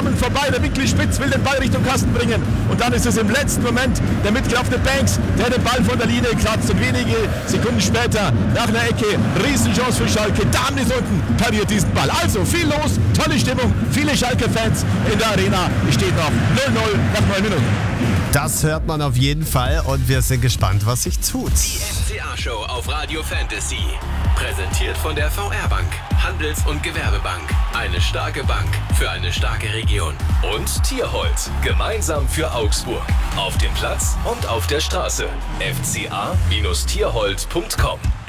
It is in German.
Rahmen vorbei. Der Wickli Spitz will den Ball Richtung Kasten bringen. Und dann ist es im letzten Moment der mitgelaufene Banks, der den Ball von der Linie kratzt. Und wenige Sekunden später, nach einer Ecke, Riesenchance für Schalke. Damen ist unten, pariert diesen Ball. Also viel los, tolle Stimmung, viele Schalke-Fans in der Arena. Es steht noch 0-0 nach 9 Minuten. Das hört man auf jeden Fall und wir sind gespannt, was sich tut. Die FCA-Show auf Radio Fantasy. Präsentiert von der VR-Bank, Handels- und Gewerbebank. Eine starke Bank für eine starke Region. Und Tierhold, gemeinsam für Augsburg. Auf dem Platz und auf der Straße. fca-tierhold.com